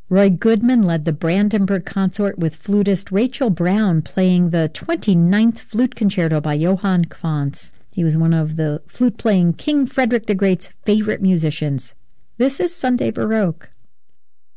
Roy Goodman led the Brandenburg Consort with flutist Rachel Brown playing the 29th Flute Concerto by Johann Quantz. He was one of the flute-playing King Frederick the Great's favorite musicians. This is Sunday Baroque.